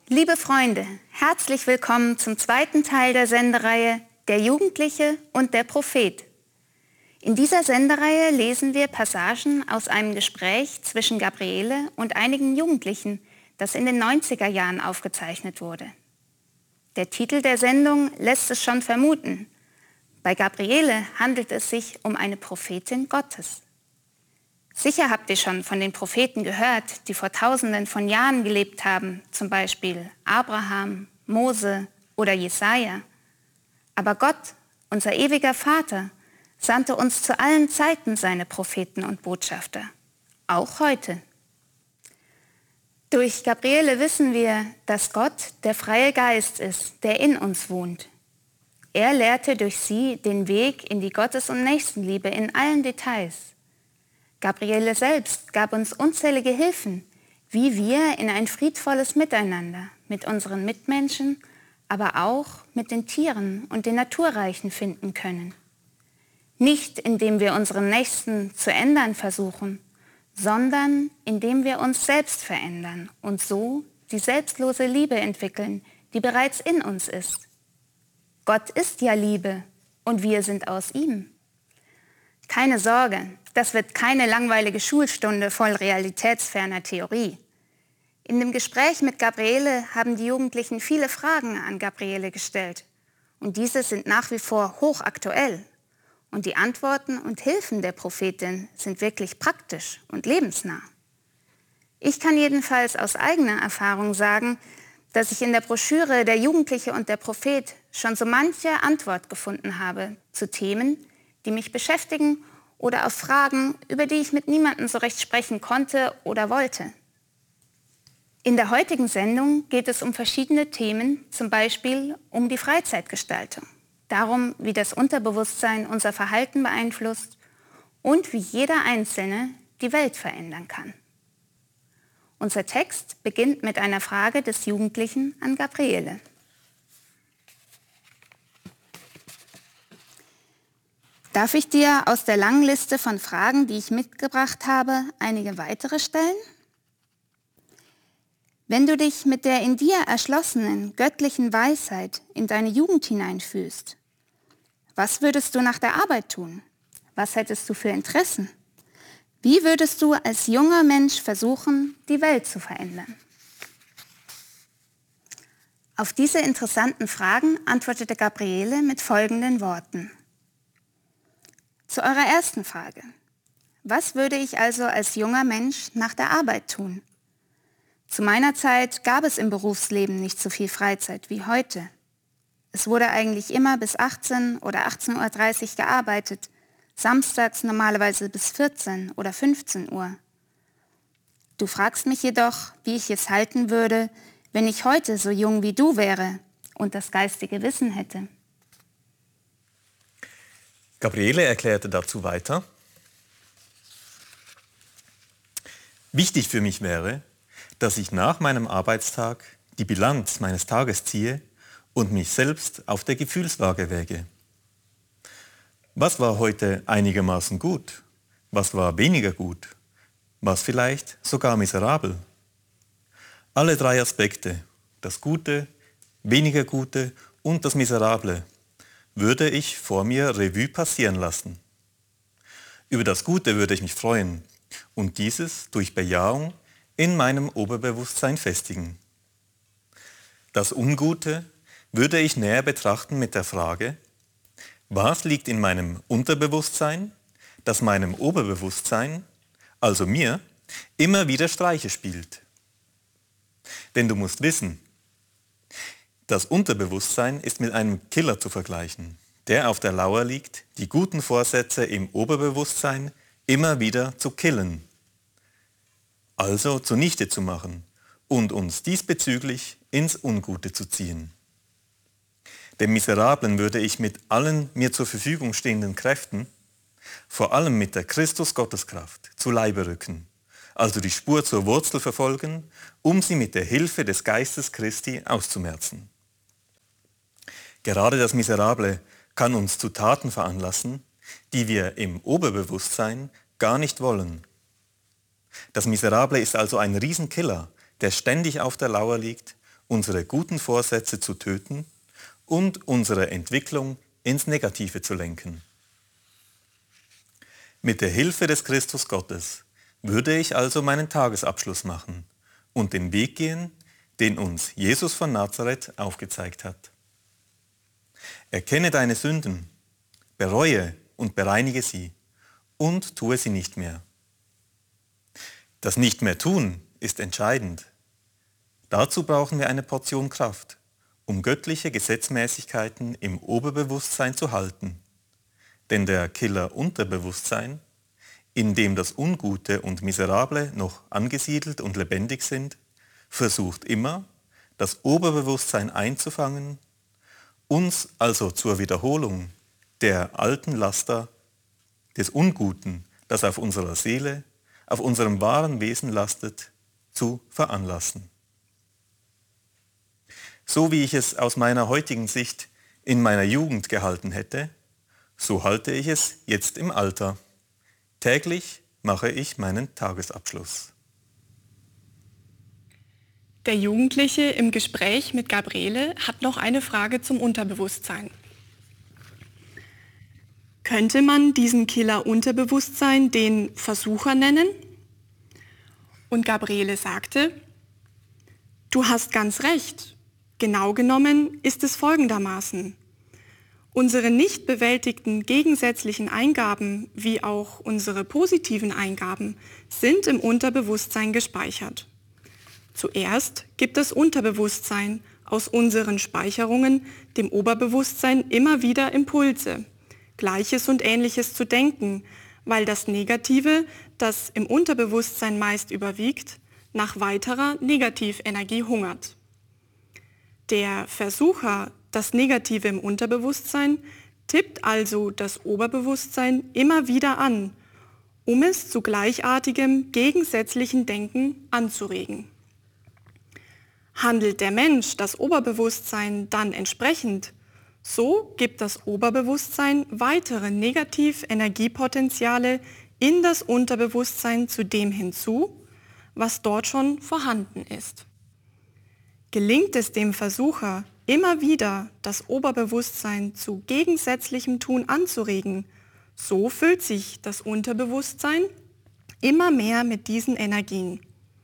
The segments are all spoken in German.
Liebe Freunde, herzlich willkommen zum zweiten Teil der Sendereihe Der Jugendliche und der Prophet. In dieser Sendereihe lesen wir Passagen aus einem Gespräch zwischen Gabriele und einigen Jugendlichen, das in den 90er Jahren aufgezeichnet wurde. Der Titel der Sendung lässt es schon vermuten. Bei Gabriele handelt es sich um eine Prophetin Gottes. Sicher habt ihr schon von den Propheten gehört, die vor Tausenden von Jahren gelebt haben, zum Beispiel Abraham, Mose oder Jesaja. Aber Gott, unser ewiger Vater, sandte uns zu allen Zeiten seine Propheten und Botschafter, auch heute. Durch Gabriele wissen wir, dass Gott der freie Geist ist, der in uns wohnt. Er lehrte durch sie den Weg in die Gottes- und Nächstenliebe in allen Details. Gabriele selbst gab uns unzählige Hilfen, wie wir in ein friedvolles Miteinander mit unseren Mitmenschen, aber auch mit den Tieren und den Naturreichen finden können. Nicht indem wir unseren Nächsten zu ändern versuchen, sondern indem wir uns selbst verändern und so die selbstlose Liebe entwickeln, die bereits in uns ist. Gott ist ja Liebe und wir sind aus ihm. Keine Sorge, das wird keine langweilige Schulstunde voll realitätsferner Theorie. In dem Gespräch mit Gabriele haben die Jugendlichen viele Fragen an Gabriele gestellt. Und diese sind nach wie vor hochaktuell. Und die Antworten und Hilfen der Prophetin sind wirklich praktisch und lebensnah. Ich kann jedenfalls aus eigener Erfahrung sagen, dass ich in der Broschüre Der Jugendliche und der Prophet schon so manche Antwort gefunden habe zu Themen, die mich beschäftigen oder auf Fragen, über die ich mit niemandem so recht sprechen konnte oder wollte. In der heutigen Sendung geht es um verschiedene Themen, zum Beispiel um die Freizeitgestaltung, darum, wie das Unterbewusstsein unser Verhalten beeinflusst und wie jeder Einzelne die Welt verändern kann. Unser Text beginnt mit einer Frage des Jugendlichen an Gabriele. Darf ich dir aus der langen Liste von Fragen, die ich mitgebracht habe, einige weitere stellen? Wenn du dich mit der in dir erschlossenen göttlichen Weisheit in deine Jugend hineinfühlst, was würdest du nach der Arbeit tun? Was hättest du für Interessen? Wie würdest du als junger Mensch versuchen, die Welt zu verändern? Auf diese interessanten Fragen antwortete Gabriele mit folgenden Worten. Zu eurer ersten Frage. Was würde ich also als junger Mensch nach der Arbeit tun? Zu meiner Zeit gab es im Berufsleben nicht so viel Freizeit wie heute. Es wurde eigentlich immer bis 18 oder 18:30 Uhr gearbeitet, samstags normalerweise bis 14 oder 15 Uhr. Du fragst mich jedoch, wie ich es halten würde, wenn ich heute so jung wie du wäre und das geistige Wissen hätte. Gabriele erklärte dazu weiter: Wichtig für mich wäre, dass ich nach meinem Arbeitstag die Bilanz meines Tages ziehe und mich selbst auf der Gefühlswaage wäge. Was war heute einigermaßen gut? Was war weniger gut? Was vielleicht sogar miserabel? Alle drei Aspekte, das Gute, weniger Gute und das Miserable, würde ich vor mir Revue passieren lassen. Über das Gute würde ich mich freuen und dieses durch Bejahung in meinem Oberbewusstsein festigen. Das Ungute würde ich näher betrachten mit der Frage, was liegt in meinem Unterbewusstsein, das meinem Oberbewusstsein, also mir, immer wieder Streiche spielt. Denn du musst wissen, das Unterbewusstsein ist mit einem Killer zu vergleichen, der auf der Lauer liegt, die guten Vorsätze im Oberbewusstsein immer wieder zu killen, also zunichte zu machen und uns diesbezüglich ins Ungute zu ziehen. Dem Miserablen würde ich mit allen mir zur Verfügung stehenden Kräften, vor allem mit der Christus-Gotteskraft, zu Leibe rücken, also die Spur zur Wurzel verfolgen, um sie mit der Hilfe des Geistes Christi auszumerzen. Gerade das Miserable kann uns zu Taten veranlassen, die wir im Oberbewusstsein gar nicht wollen. Das Miserable ist also ein Riesenkiller, der ständig auf der Lauer liegt unsere guten Vorsätze zu töten und unsere Entwicklung ins Negative zu lenken. Mit der Hilfe des Christus Gottes würde ich also meinen Tagesabschluss machen und den Weg gehen, den uns Jesus von Nazareth aufgezeigt hat. Erkenne deine Sünden, bereue und bereinige sie und tue sie nicht mehr. Das Nicht-mehr-Tun ist entscheidend. Dazu brauchen wir eine Portion Kraft, um göttliche Gesetzmäßigkeiten im Oberbewusstsein zu halten. Denn der Killer Unterbewusstsein, in dem das Ungute und Miserable noch angesiedelt und lebendig sind, versucht immer, das Oberbewusstsein einzufangen, uns also zur Wiederholung der alten Laster des Unguten, das auf unserer Seele, auf unserem wahren Wesen lastet, zu veranlassen. So wie ich es aus meiner heutigen Sicht in meiner Jugend gehalten hätte, so halte ich es jetzt im Alter. Täglich mache ich meinen Tagesabschluss. Der Jugendliche im Gespräch mit Gabriele hat noch eine Frage zum Unterbewusstsein. Könnte man diesen Killer Unterbewusstsein den Versucher nennen? Und Gabriele sagte, du hast ganz recht. Genau genommen ist es folgendermaßen. Unsere nicht bewältigten gegensätzlichen Eingaben wie auch unsere positiven Eingaben sind im Unterbewusstsein gespeichert. Zuerst gibt das Unterbewusstsein aus unseren Speicherungen dem Oberbewusstsein immer wieder Impulse, Gleiches und Ähnliches zu denken, weil das Negative, das im Unterbewusstsein meist überwiegt, nach weiterer Negativenergie hungert. Der Versucher, das Negative im Unterbewusstsein, tippt also das Oberbewusstsein immer wieder an, um es zu gleichartigem, gegensätzlichen Denken anzuregen. Handelt der Mensch das Oberbewusstsein dann entsprechend, so gibt das Oberbewusstsein weitere Negativenergiepotenziale in das Unterbewusstsein zu dem hinzu, was dort schon vorhanden ist. Gelingt es dem Versucher, immer wieder das Oberbewusstsein zu gegensätzlichem Tun anzuregen, so füllt sich das Unterbewusstsein immer mehr mit diesen Energien.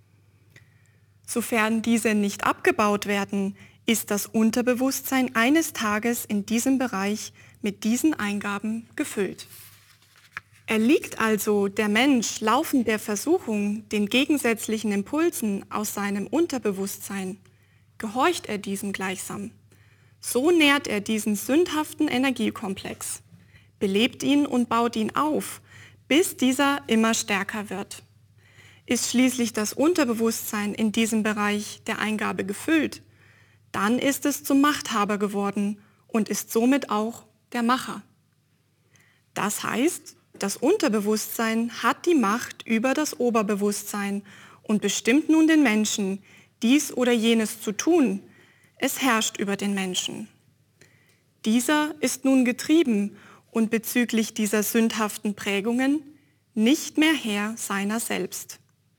Sofern diese nicht abgebaut werden, ist das Unterbewusstsein eines Tages in diesem Bereich mit diesen Eingaben gefüllt. Erliegt also der Mensch laufend der Versuchung, den gegensätzlichen Impulsen aus seinem Unterbewusstsein, gehorcht er diesem gleichsam. So nährt er diesen sündhaften Energiekomplex, belebt ihn und baut ihn auf, bis dieser immer stärker wird. Ist schließlich das Unterbewusstsein in diesem Bereich der Eingabe gefüllt, dann ist es zum Machthaber geworden und ist somit auch der Macher. Das heißt, das Unterbewusstsein hat die Macht über das Oberbewusstsein und bestimmt nun den Menschen, dies oder jenes zu tun. Es herrscht über den Menschen. Dieser ist nun getrieben und bezüglich dieser sündhaften Prägungen nicht mehr Herr seiner selbst.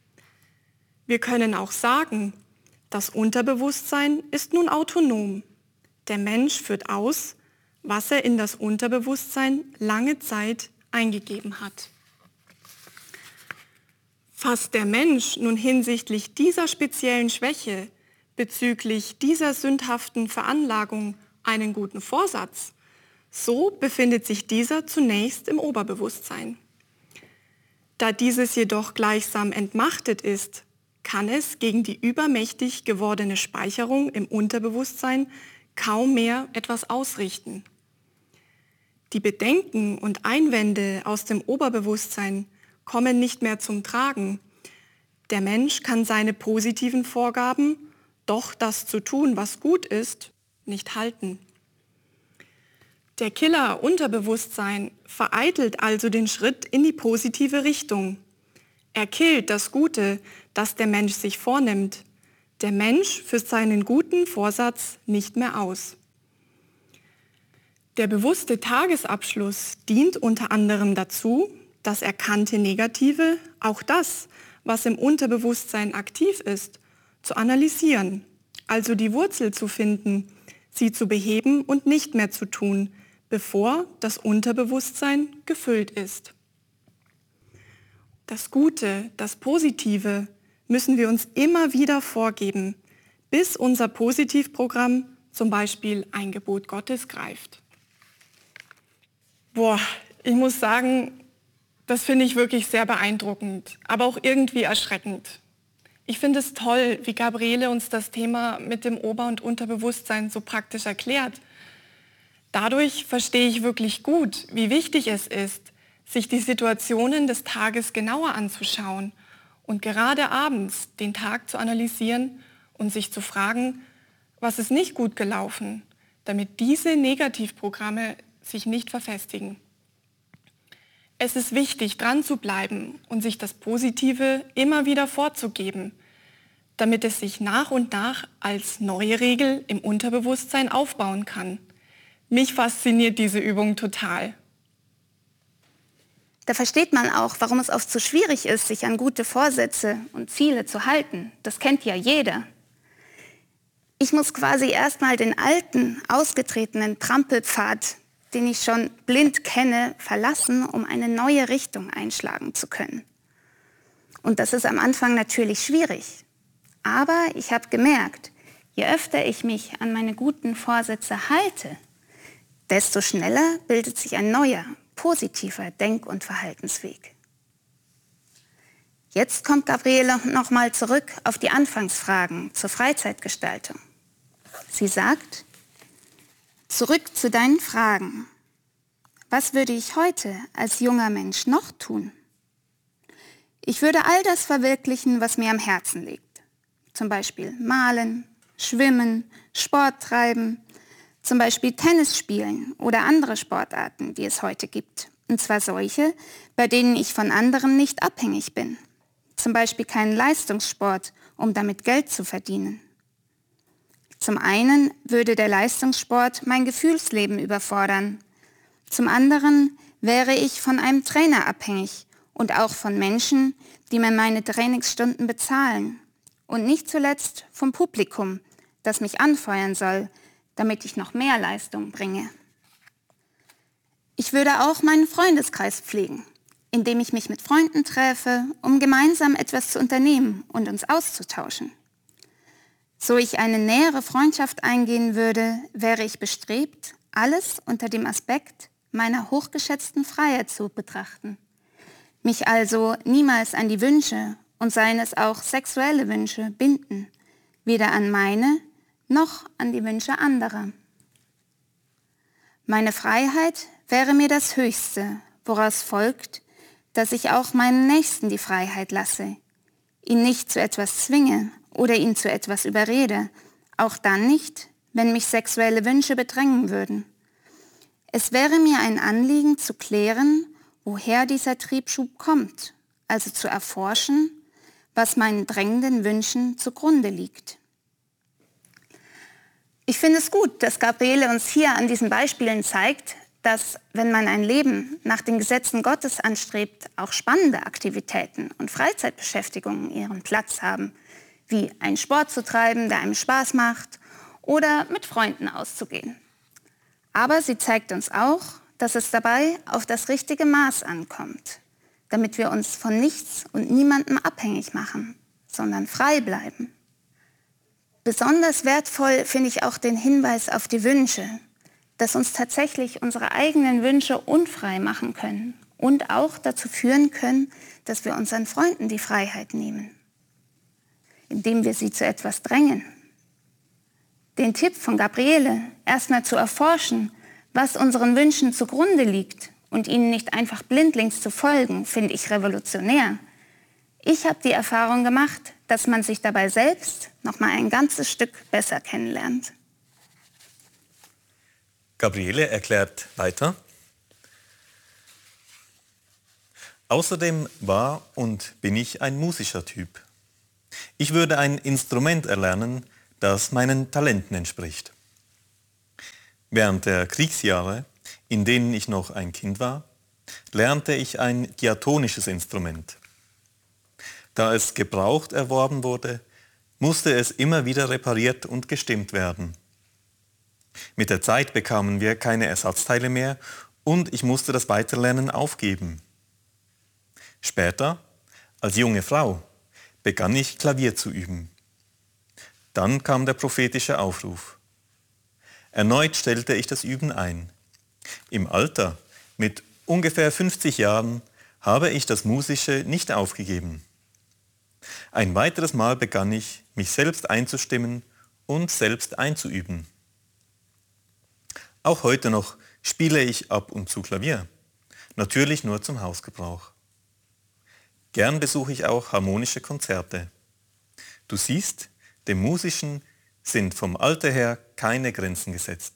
Wir können auch sagen, das Unterbewusstsein ist nun autonom. Der Mensch führt aus, was er in das Unterbewusstsein lange Zeit eingegeben hat. Fasst der Mensch nun hinsichtlich dieser speziellen Schwäche bezüglich dieser sündhaften Veranlagung einen guten Vorsatz, so befindet sich dieser zunächst im Oberbewusstsein. Da dieses jedoch gleichsam entmachtet ist, kann es gegen die übermächtig gewordene Speicherung im Unterbewusstsein kaum mehr etwas ausrichten. Die Bedenken und Einwände aus dem Oberbewusstsein kommen nicht mehr zum Tragen. Der Mensch kann seine positiven Vorgaben, doch das zu tun, was gut ist, nicht halten. Der Killer Unterbewusstsein vereitelt also den Schritt in die positive Richtung. Er killt das Gute, das der Mensch sich vornimmt. Der Mensch führt seinen guten Vorsatz nicht mehr aus. Der bewusste Tagesabschluss dient unter anderem dazu, das erkannte Negative, auch das, was im Unterbewusstsein aktiv ist, zu analysieren, also die Wurzel zu finden, sie zu beheben und nicht mehr zu tun, bevor das Unterbewusstsein gefüllt ist. Das Gute, das Positive müssen wir uns immer wieder vorgeben, bis unser Positivprogramm, zum Beispiel ein Gebot Gottes, greift. Ich muss sagen, das finde ich wirklich sehr beeindruckend, aber auch irgendwie erschreckend. Ich finde es toll, wie Gabriele uns das Thema mit dem Ober- und Unterbewusstsein so praktisch erklärt. Dadurch verstehe ich wirklich gut, wie wichtig es ist, sich die Situationen des Tages genauer anzuschauen und gerade abends den Tag zu analysieren und sich zu fragen, was ist nicht gut gelaufen, damit diese Negativprogramme sich nicht verfestigen. Es ist wichtig, dran zu bleiben und sich das Positive immer wieder vorzugeben, damit es sich nach und nach als neue Regel im Unterbewusstsein aufbauen kann. Mich fasziniert diese Übung total. Da versteht man auch, warum es oft so schwierig ist, sich an gute Vorsätze und Ziele zu halten. Das kennt ja jeder. Ich muss quasi erstmal den alten, ausgetretenen Trampelpfad, den ich schon blind kenne, verlassen, um eine neue Richtung einschlagen zu können. Und das ist am Anfang natürlich schwierig. Aber ich habe gemerkt, je öfter ich mich an meine guten Vorsätze halte, desto schneller bildet sich ein neuer, positiver Denk- und Verhaltensweg. Jetzt kommt Gabriele nochmal zurück auf die Anfangsfragen zur Freizeitgestaltung. Sie sagt: Zurück zu deinen Fragen. Was würde ich heute als junger Mensch noch tun? Ich würde all das verwirklichen, was mir am Herzen liegt. Zum Beispiel malen, schwimmen, Sport treiben, zum Beispiel Tennis spielen oder andere Sportarten, die es heute gibt. Und zwar solche, bei denen ich von anderen nicht abhängig bin. Zum Beispiel keinen Leistungssport, um damit Geld zu verdienen. Zum einen würde der Leistungssport mein Gefühlsleben überfordern. Zum anderen wäre ich von einem Trainer abhängig und auch von Menschen, die mir meine Trainingsstunden bezahlen. Und nicht zuletzt vom Publikum, das mich anfeuern soll, damit ich noch mehr Leistung bringe. Ich würde auch meinen Freundeskreis pflegen, indem ich mich mit Freunden treffe, um gemeinsam etwas zu unternehmen und uns auszutauschen. So ich eine nähere Freundschaft eingehen würde, wäre ich bestrebt, alles unter dem Aspekt meiner hochgeschätzten Freiheit zu betrachten. Mich also niemals an die Wünsche, und seien es auch sexuelle Wünsche, binden, weder an meine noch an die Wünsche anderer. Meine Freiheit wäre mir das Höchste, woraus folgt, dass ich auch meinen Nächsten die Freiheit lasse, ihn nicht zu etwas zwinge oder ihn zu etwas überrede, auch dann nicht, wenn mich sexuelle Wünsche bedrängen würden. Es wäre mir ein Anliegen zu klären, woher dieser Triebschub kommt, also zu erforschen, was meinen drängenden Wünschen zugrunde liegt. Ich finde es gut, dass Gabriele uns hier an diesen Beispielen zeigt, dass, wenn man ein Leben nach den Gesetzen Gottes anstrebt, auch spannende Aktivitäten und Freizeitbeschäftigungen ihren Platz haben, wie einen Sport zu treiben, der einem Spaß macht, oder mit Freunden auszugehen. Aber sie zeigt uns auch, dass es dabei auf das richtige Maß ankommt, damit wir uns von nichts und niemandem abhängig machen, sondern frei bleiben. Besonders wertvoll finde ich auch den Hinweis auf die Wünsche, dass uns tatsächlich unsere eigenen Wünsche unfrei machen können und auch dazu führen können, dass wir unseren Freunden die Freiheit nehmen, indem wir sie zu etwas drängen. Den Tipp von Gabriele, erstmal zu erforschen, was unseren Wünschen zugrunde liegt und ihnen nicht einfach blindlings zu folgen, finde ich revolutionär. Ich habe die Erfahrung gemacht, dass man sich dabei selbst noch mal ein ganzes Stück besser kennenlernt. Gabriele erklärt weiter: Außerdem war und bin ich ein musischer Typ. Ich würde ein Instrument erlernen, das meinen Talenten entspricht. Während der Kriegsjahre, in denen ich noch ein Kind war, lernte ich ein diatonisches Instrument. Da es gebraucht erworben wurde, musste es immer wieder repariert und gestimmt werden. Mit der Zeit bekamen wir keine Ersatzteile mehr und ich musste das Weiterlernen aufgeben. Später, als junge Frau, begann ich Klavier zu üben. Dann kam der prophetische Aufruf. Erneut stellte ich das Üben ein. Im Alter, mit ungefähr 50 Jahren, habe ich das Musische nicht aufgegeben. Ein weiteres Mal begann ich, mich selbst einzustimmen und selbst einzuüben. Auch heute noch spiele ich ab und zu Klavier, natürlich nur zum Hausgebrauch. Gern besuche ich auch harmonische Konzerte. Du siehst, dem Musischen sind vom Alter her keine Grenzen gesetzt.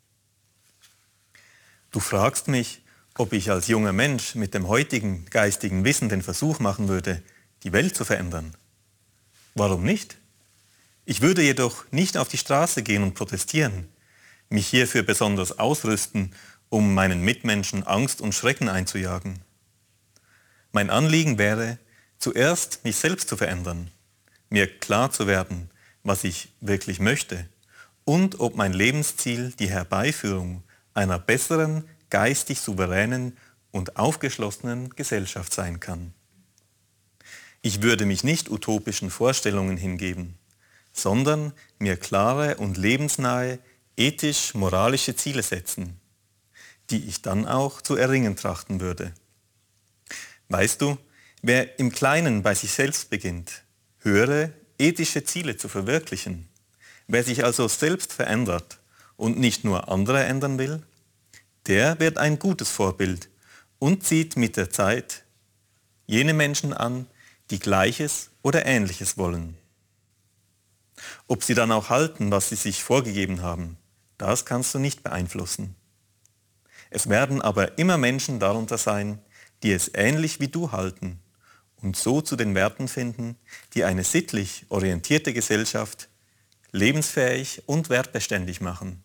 Du fragst mich, ob ich als junger Mensch mit dem heutigen geistigen Wissen den Versuch machen würde, die Welt zu verändern. Warum nicht? Ich würde jedoch nicht auf die Straße gehen und protestieren, mich hierfür besonders ausrüsten, um meinen Mitmenschen Angst und Schrecken einzujagen. Mein Anliegen wäre, zuerst mich selbst zu verändern, mir klar zu werden, was ich wirklich möchte und ob mein Lebensziel die Herbeiführung einer besseren, geistig souveränen und aufgeschlossenen Gesellschaft sein kann. Ich würde mich nicht utopischen Vorstellungen hingeben, sondern mir klare und lebensnahe, ethisch-moralische Ziele setzen, die ich dann auch zu erringen trachten würde. Weißt du, wer im Kleinen bei sich selbst beginnt, höhere, ethische Ziele zu verwirklichen, wer sich also selbst verändert und nicht nur andere ändern will, der wird ein gutes Vorbild und zieht mit der Zeit jene Menschen an, die Gleiches oder Ähnliches wollen. Ob sie dann auch halten, was sie sich vorgegeben haben, das kannst du nicht beeinflussen. Es werden aber immer Menschen darunter sein, die es ähnlich wie du halten und so zu den Werten finden, die eine sittlich orientierte Gesellschaft lebensfähig und wertbeständig machen.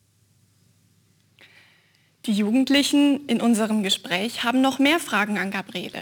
Die Jugendlichen in unserem Gespräch haben noch mehr Fragen an Gabriele.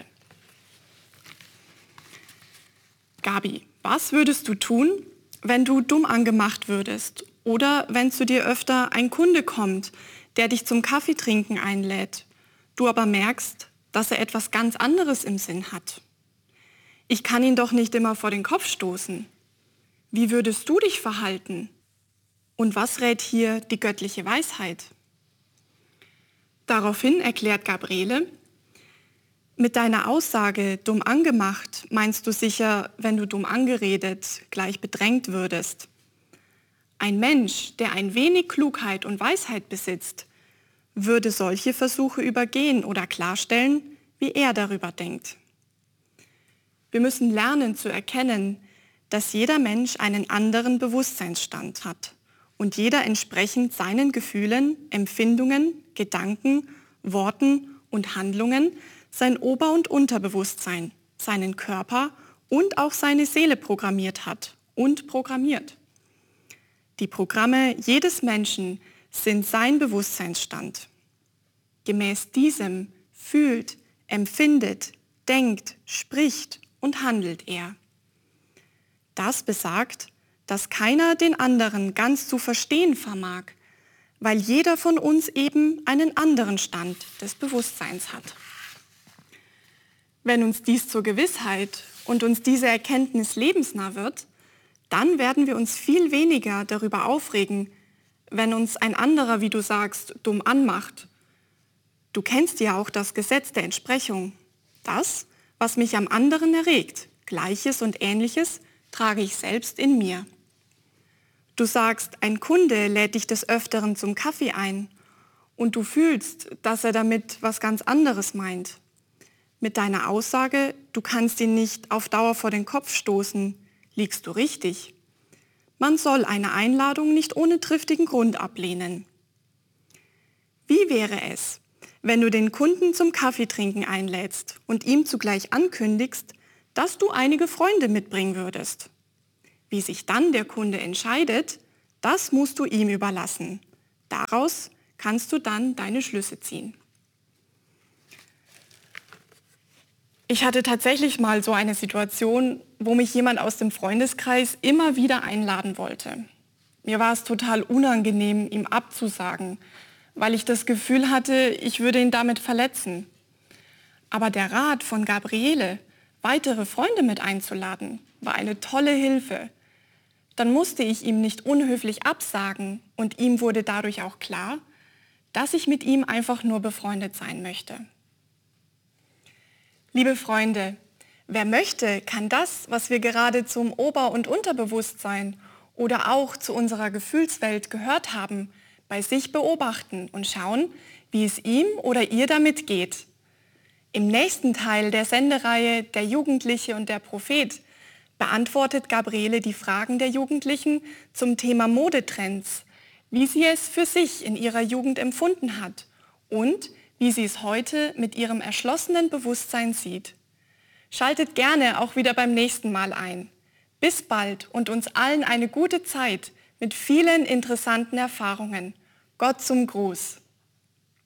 Gabi, was würdest du tun, wenn du dumm angemacht würdest oder wenn zu dir öfter ein Kunde kommt, der dich zum Kaffeetrinken einlädt, du aber merkst, dass er etwas ganz anderes im Sinn hat? Ich kann ihn doch nicht immer vor den Kopf stoßen. Wie würdest du dich verhalten? Und was rät hier die göttliche Weisheit? Daraufhin erklärt Gabriele: Mit deiner Aussage dumm angemacht meinst du sicher, wenn du dumm angeredet gleich bedrängt würdest. Ein Mensch, der ein wenig Klugheit und Weisheit besitzt, würde solche Versuche übergehen oder klarstellen, wie er darüber denkt. Wir müssen lernen zu erkennen, dass jeder Mensch einen anderen Bewusstseinsstand hat und jeder entsprechend seinen Gefühlen, Empfindungen, Gedanken, Worten und Handlungen sein Ober- und Unterbewusstsein, seinen Körper und auch seine Seele programmiert hat und programmiert. Die Programme jedes Menschen sind sein Bewusstseinsstand. Gemäß diesem fühlt, empfindet, denkt, spricht und handelt er. Das besagt, dass keiner den anderen ganz zu verstehen vermag, weil jeder von uns eben einen anderen Stand des Bewusstseins hat. Wenn uns dies zur Gewissheit und uns diese Erkenntnis lebensnah wird, dann werden wir uns viel weniger darüber aufregen, wenn uns ein anderer, wie du sagst, dumm anmacht. Du kennst ja auch das Gesetz der Entsprechung. Das, was mich am anderen erregt, Gleiches und Ähnliches, trage ich selbst in mir. Du sagst, ein Kunde lädt dich des Öfteren zum Kaffee ein und du fühlst, dass er damit was ganz anderes meint. Mit deiner Aussage, du kannst ihn nicht auf Dauer vor den Kopf stoßen, liegst du richtig. Man soll eine Einladung nicht ohne triftigen Grund ablehnen. Wie wäre es, wenn du den Kunden zum Kaffeetrinken einlädst und ihm zugleich ankündigst, dass du einige Freunde mitbringen würdest? Wie sich dann der Kunde entscheidet, das musst du ihm überlassen. Daraus kannst du dann deine Schlüsse ziehen. Ich hatte tatsächlich mal so eine Situation, wo mich jemand aus dem Freundeskreis immer wieder einladen wollte. Mir war es total unangenehm, ihm abzusagen, weil ich das Gefühl hatte, ich würde ihn damit verletzen. Aber der Rat von Gabriele, weitere Freunde mit einzuladen, war eine tolle Hilfe. Dann musste ich ihm nicht unhöflich absagen und ihm wurde dadurch auch klar, dass ich mit ihm einfach nur befreundet sein möchte. Liebe Freunde, wer möchte, kann das, was wir gerade zum Ober- und Unterbewusstsein oder auch zu unserer Gefühlswelt gehört haben, bei sich beobachten und schauen, wie es ihm oder ihr damit geht. Im nächsten Teil der Sendereihe Der Jugendliche und der Prophet beantwortet Gabriele die Fragen der Jugendlichen zum Thema Modetrends, wie sie es für sich in ihrer Jugend empfunden hat und wie sie es heute mit ihrem erschlossenen Bewusstsein sieht. Schaltet gerne auch wieder beim nächsten Mal ein. Bis bald und uns allen eine gute Zeit mit vielen interessanten Erfahrungen. Gott zum Gruß.